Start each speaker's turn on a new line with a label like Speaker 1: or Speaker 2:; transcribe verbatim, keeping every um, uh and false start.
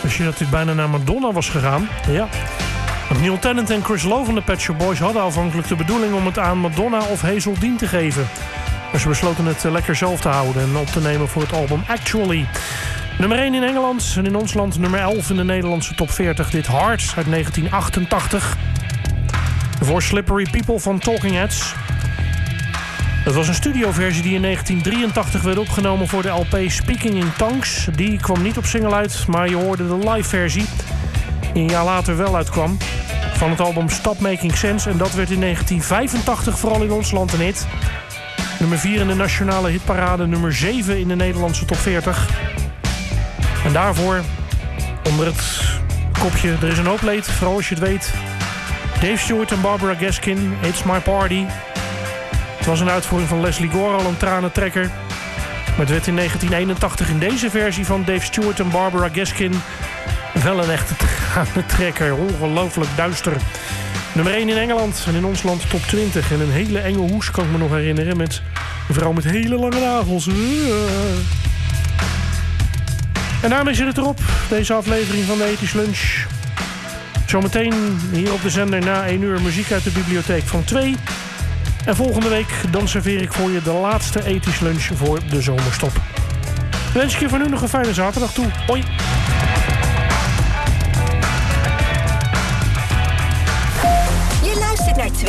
Speaker 1: Wist je dat dit bijna naar Madonna was gegaan? Ja. Want Neil Tennant en Chris Lowe van de Pet Shop Boys hadden aanvankelijk de bedoeling om het aan Madonna of Hazel Dean te geven. Maar ze besloten het lekker zelf te houden en op te nemen voor het album Actually. Nummer één in Engeland en in ons land nummer elf in de Nederlandse top veertig. Dit Hard uit negentien achtentachtig. Voor Slippery People van Talking Heads. Het was een studioversie die in negentien drieëntachtig werd opgenomen voor de L P Speaking in Tongues. Die kwam niet op single uit, maar je hoorde de live versie. Die een jaar later wel uitkwam. Van het album Stop Making Sense. En dat werd in negentien vijfentachtig vooral in ons land een hit. Nummer vier in de nationale hitparade. Nummer zeven in de Nederlandse top veertig. En daarvoor, onder het kopje Er is een hoop leed, vooral als je het weet. Dave Stewart en Barbara Gaskin, It's My Party. Het was een uitvoering van Leslie Gore, al een tranentrekker. Maar het werd in negentien eenentachtig in deze versie van Dave Stewart en Barbara Gaskin wel een echte tranentrekker. Ongelooflijk duister. Nummer één in Engeland en in ons land top twintig. En een hele enge hoes kan ik me nog herinneren met een vrouw met hele lange nagels. En daarmee zit het erop, deze aflevering van de Ethisch Lunch. Zometeen hier op de zender na één uur muziek uit de bibliotheek van twee. En volgende week dan serveer ik voor je de laatste Ethisch Lunch voor de zomerstop. Dan wens ik je voor nu nog een fijne zaterdag toe. Hoi!
Speaker 2: Je luistert naar twee.